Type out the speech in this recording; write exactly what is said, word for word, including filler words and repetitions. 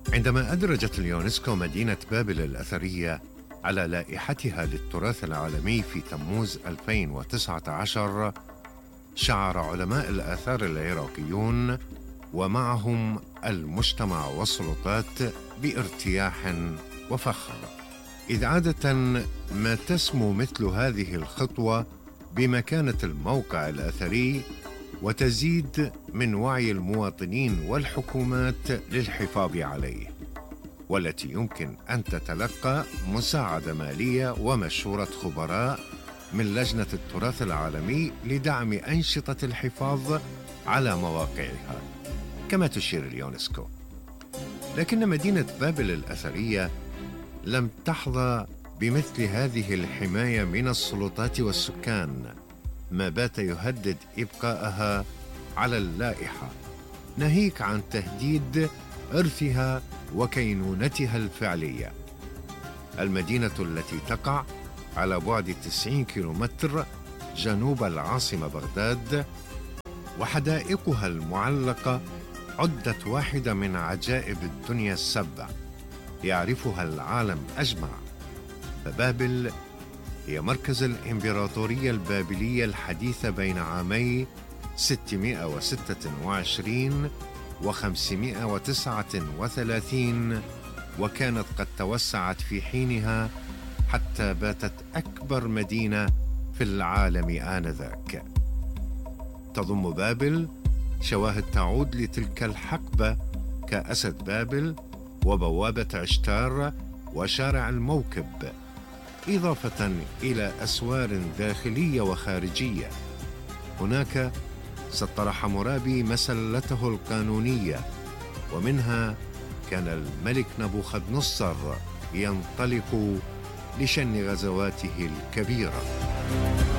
عندما أدرجت اليونسكو مدينة بابل الأثرية على لائحتها للتراث العالمي في تموز ألفين وتسعة عشر، شعر علماء الآثار العراقيون ومعهم المجتمع والسلطات بارتياح وفخر، إذ عادة ما تسمو مثل هذه الخطوة بمكانة الموقع الأثري وتزيد من وعي المواطنين والحكومات للحفاظ عليه، والتي يمكن أن تتلقى مساعدة مالية ومشورة خبراء من لجنة التراث العالمي لدعم أنشطة الحفاظ على مواقعها كما تشير اليونسكو. لكن مدينة بابل الأثرية لم تحظى بمثل هذه الحماية من السلطات والسكان، ما بات يهدد إبقائها على اللائحة، ناهيك عن تهديد إرثها وكينونتها الفعلية. المدينة التي تقع على بعد تسعين كيلومتر جنوب العاصمة بغداد، وحدائقها المعلقة عدت واحدة من عجائب الدنيا السبع يعرفها العالم أجمع، فبابل هي مركز الإمبراطورية البابلية الحديثة بين عامي ستمائة وستة وعشرين وخمسمائة وتسعة وثلاثين، وكانت قد توسعت في حينها حتى باتت أكبر مدينة في العالم آنذاك. تضم بابل شواهد تعود لتلك الحقبة كأسد بابل وبوابة عشتار وشارع الموكب، إضافة إلى أسوار داخلية وخارجية. هناك سطر حمورابي مسلته القانونية، ومنها كان الملك نبوخذ نصر ينطلق لشن غزواته الكبيرة.